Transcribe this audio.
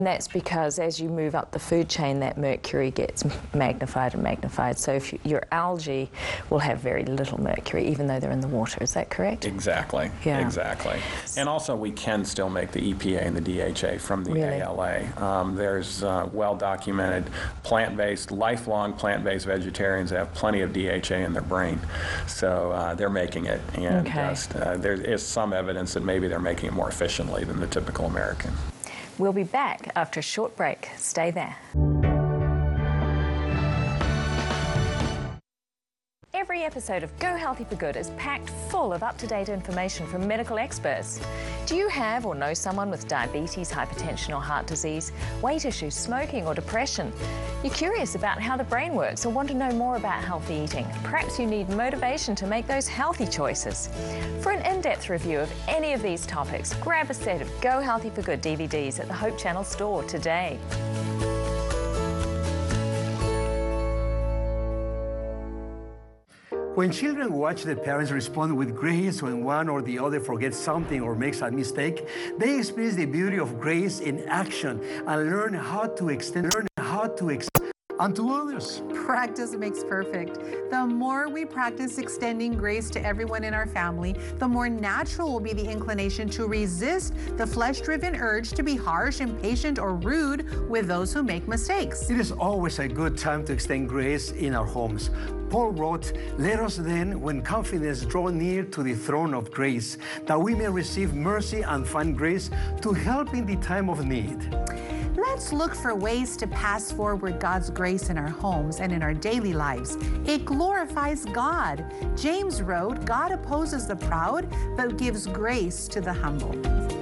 That's because as you move up the food chain, that mercury gets magnified and magnified. So if your algae will have very little mercury, even though they're in the water. Is that correct? Exactly. Yeah. Exactly. And also, we can still make the EPA and the DHA from the Really? ALA. There's well-documented plant-based, lifelong plant-based vegetarians that have plenty of DHA in their brain. So they're making it. And there is some evidence that maybe they're making it more efficiently than the typical American. We'll be back after a short break. Stay there. Every episode of Go Healthy for Good is packed full of up-to-date information from medical experts. Do you have or know someone with diabetes, hypertension or heart disease, weight issues, smoking or depression? You're curious about how the brain works or want to know more about healthy eating? Perhaps you need motivation to make those healthy choices. For an in-depth review of any of these topics, grab a set of Go Healthy for Good DVDs at the Hope Channel store today. When children watch their parents respond with grace when one or the other forgets something or makes a mistake, they experience the beauty of grace in action and learn how to extend unto others. Practice makes perfect. The more we practice extending grace to everyone in our family, the more natural will be the inclination to resist the flesh-driven urge to be harsh, impatient, or rude with those who make mistakes. It is always a good time to extend grace in our homes. Paul wrote, "Let us then, when confidence, draw near to the throne of grace, that we may receive mercy and find grace to help in the time of need." Let's look for ways to pass forward God's grace in our homes and in our daily lives. It glorifies God. James wrote, "God opposes the proud, but gives grace to the humble."